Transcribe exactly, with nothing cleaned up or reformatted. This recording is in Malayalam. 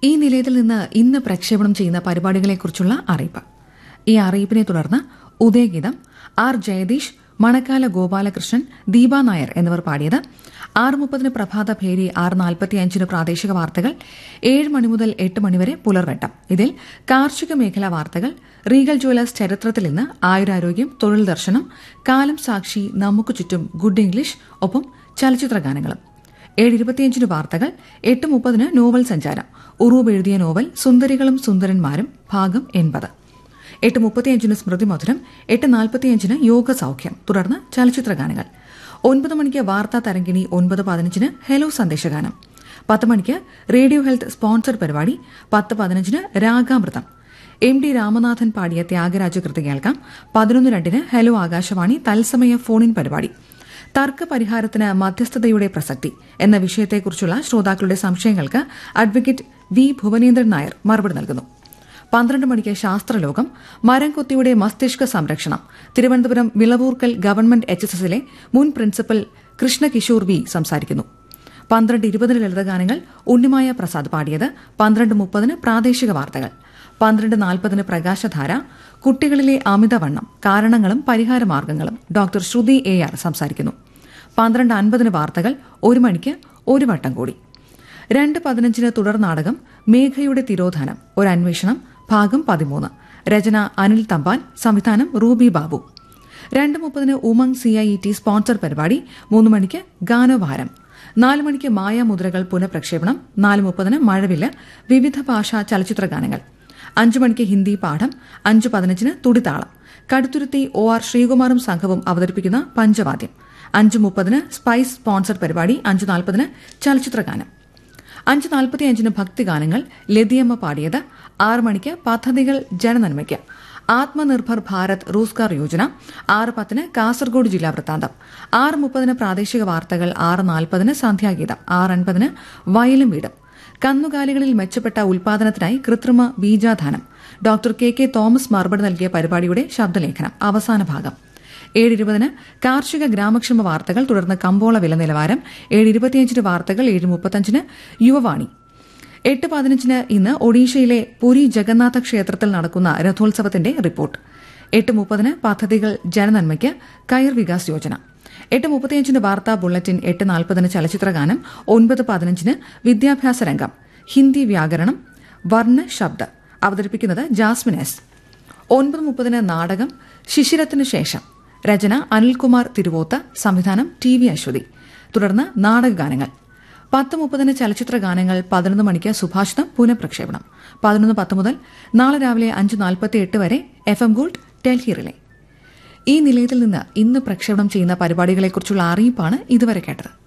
ഈ നിലയത്തിൽ നിന്ന് ഇന്ന് പ്രക്ഷേപണം ചെയ്യുന്ന പരിപാടികളെക്കുറിച്ചുള്ള അറിയിപ്പ്. ഈ അറിയിപ്പിനെ തുടർന്ന് ഉദയഗീതം, ആർ ജയദീഷ്, മണക്കാല ഗോപാലകൃഷ്ണൻ, ദീപ നായർ എന്നിവർ പാടിയത്. ആറ് മുപ്പതിന് പ്രഭാത ഭേരി, ആറ് നാൽപ്പത്തിയഞ്ചിന് പ്രാദേശിക വാർത്തകൾ, ഏഴ് മണി മുതൽ എട്ട് മണിവരെ പുലർവെട്ടം. ഇതിൽ കാർഷിക മേഖലാ വാർത്തകൾ, റീഗൽ ജ്വല്ലേഴ്സ് ചരിത്രത്തിൽ ഇന്ന്, ആയുരാരോഗ്യം, തൊഴിൽ ദർശനം, കാലം സാക്ഷി, നമുക്ക് ചുറ്റും, ഗുഡ് ഇംഗ്ലീഷ്, ഒപ്പം ചലച്ചിത്ര ഗാനങ്ങളും. ഏഴ് ഇരുപത്തിയഞ്ചിന് വാർത്തകൾ, എട്ട് മുപ്പതിന് നോവൽ സഞ്ചാരം, ഉറൂബ് എഴുതിയ നോവൽ സുന്ദരികളും സുന്ദരന്മാരും ഭാഗം എൺപത്. എട്ട് മുപ്പത്തിയഞ്ചിന് സ്മൃതി മധുരം, എട്ട് നാൽപ്പത്തിയഞ്ചിന് യോഗ സൌഖ്യം, തുടർന്ന് ചലച്ചിത്ര ഗാനങ്ങൾ. ഒൻപത് മണിക്ക് വാർത്താ തരംഗിണി, ഒൻപത് പതിനഞ്ചിന് ഹെലോ സന്ദേശഗാനം, പത്ത് മണിക്ക് റേഡിയോ ഹെൽത്ത് സ്പോൺസർ പരിപാടി, പത്ത് പതിനഞ്ചിന് രാഗാമൃതം, എം ഡി രാമനാഥൻ പാടിയ ത്യാഗരാജ കൃതി കേൾക്കാം. പതിനൊന്ന് രണ്ടിന് ഹെലോ ആകാശവാണി തത്സമയ ഫോണിൻ പരിപാടി, തർക്ക പരിഹാരത്തിന് മധ്യസ്ഥതയുടെ പ്രസക്തി എന്ന വിഷയത്തെക്കുറിച്ചുള്ള ശ്രോതാക്കളുടെ സംശയങ്ങൾക്ക് അഡ്വക്കേറ്റ് വി ഭുവനേന്ദ്രൻ നായർ മറുപടി നൽകുന്നു. പന്ത്രണ്ട് മണിക്ക് ശാസ്ത്രലോകം, മരം കൊത്തിയുടെ മസ്തിഷ്ക സംരക്ഷണം, Thiruvananthapuram Vilavoorkal government H S എസിലെ മുൻ പ്രിൻസിപ്പൽ കൃഷ്ണകിഷോർ വി സംസാരിക്കുന്നു. പന്ത്രണ്ട് ഇരുപതിന് ലളിതഗാനങ്ങൾ, ഉണ്ണിമായ പ്രസാദ് പാടിയത്. പന്ത്രണ്ട് മുപ്പതിന് പ്രാദേശിക വാർത്തകൾ, പന്ത്രണ്ട് നാൽപ്പതിന് പ്രകാശധാര, കുട്ടികളിലെ അമിതവണ്ണം, കാരണങ്ങളും പരിഹാരമാർഗ്ഗങ്ങളും, ഡോക്ടർ ശ്രുതി എ ആർ സംസാരിക്കുന്നു. പന്ത്രണ്ട് അൻപതിന് വാർത്തകൾ, ഒരു മണിക്ക് ഒരു വട്ടം കൂടി. രണ്ട് പതിനഞ്ചിന് തുടർ നാടകം മേഘയുടെ തിരോധാനം, ഒരു അന്വേഷണം, ഭാഗം പതിമൂന്ന്, രചന അനിൽ തമ്പാൻ, സംവിധാനം റൂബി ബാബു. രണ്ട് മുപ്പതിന് Umang C I E T sponsor പരിപാടി, മൂന്ന് മണിക്ക് ഗാനോപഹാരം, നാല് മണിക്ക് മായാമുദ്രകൾ പുനഃപ്രക്ഷേപണം, നാല് മുപ്പതിന് മഴവില്, വിവിധ ഭാഷാ ചലച്ചിത്ര ഗാനങ്ങൾ, അഞ്ചു മണിക്ക് ഹിന്ദി പാഠം, അഞ്ച് പതിനഞ്ചിന് തുടിതാളം, കടുത്തുരുത്തി ഒ ആർ ശ്രീകുമാറും സംഘവും അവതരിപ്പിക്കുന്ന പഞ്ചവാദ്യം, അഞ്ച് മുപ്പതിന് സ്പൈസ് സ്പോൺസർ പരിപാടി, അഞ്ച് നാൽപ്പതിന് ചലച്ചിത്ര ഗാനം, അഞ്ച് നാൽപ്പത്തിയഞ്ചിന് ഭക്തിഗാനങ്ങൾ, ലതിയമ്മ പാടിയത്. ആറ് മണിക്ക് പദ്ധതികൾ ജനനന്മയ്ക്ക്, ആത്മനിർഭർ ഭാരത് റോസ്ഗാർ യോജന, ആറ് പത്തിന് കാസർഗോഡ് ജില്ലാ വൃത്താന്തം, ആറ് മുപ്പതിന് പ്രാദേശിക വാർത്തകൾ, ആറ് നാൽപ്പതിന് സന്ധ്യാഗീതം, ആറ് അൻപതിന് വയലും വീടും, കന്നുകാലികളിൽ മെച്ചപ്പെട്ട ഉൽപാദനത്തിനായി കൃത്രിമ ബീജാധാനം, ഡോക്ടർ കെ കെ തോമസ് മറുപടി നൽകിയ പരിപാടിയുടെ ശബ്ദലേഖനം, അവസാന ഭാഗം. ഏഴ് ഇരുപതിന് കാർഷിക ഗ്രാമക്ഷേമ വാർത്തകൾ, തുടർന്ന് കമ്പോള വില നിലവാരം, ഏഴ് ഇരുപത്തിയഞ്ചിന് വാർത്തകൾ, ഏഴ് മുപ്പത്തഞ്ചിന് യുവവാണി. എട്ട് പതിനഞ്ചിന് ഇന്ന് ഒഡീഷയിലെ പുരി ജഗന്നാഥ ക്ഷേത്രത്തിൽ നടക്കുന്ന രഥോത്സവത്തിന്റെ റിപ്പോർട്ട്. എട്ട് മുപ്പതിന് പദ്ധതികൾ ജനനന്മയ്ക്ക്, കയർ വികാസ് യോജന. എട്ട് മുപ്പത്തിയഞ്ചിന് വാർത്താ ബുള്ളറ്റിൻ, എട്ട് നാൽപ്പതിന് ചലച്ചിത്രഗാനം, ഒൻപത് പതിനഞ്ചിന് വിദ്യാഭ്യാസ രംഗം, ഹിന്ദി വ്യാകരണം, വർണ്ണ ശബ്ദ, അവതരിപ്പിക്കുന്നത് ജാസ്മിൻ എസ്. ഒൻപത് മുപ്പതിന് നാടകം ശിശിരത്തിനു ശേഷം, രചന അനിൽകുമാർ തിരുവോത്ത്, സംവിധാനം ടി വി അശ്വതി, തുടർന്ന് നാടകഗാനങ്ങൾ. പത്ത് മുപ്പതിന് ചലച്ചിത്ര ഗാനങ്ങൾ, പതിനൊന്ന് മണിക്ക് സുഭാഷിതം പുനഃപ്രക്ഷേപണം, പതിനൊന്ന് പത്ത് മുതൽ നാളെ രാവിലെ അഞ്ച് നാൽപ്പത്തിയെട്ട് വരെ F M gold Delhi relay. ഈ നിലയത്തിൽ നിന്ന് ഇന്ന് പ്രക്ഷേപണം ചെയ്യുന്ന പരിപാടികളെക്കുറിച്ചുള്ള അറിയിപ്പാണ് ഇതുവരെ കേട്ടത്.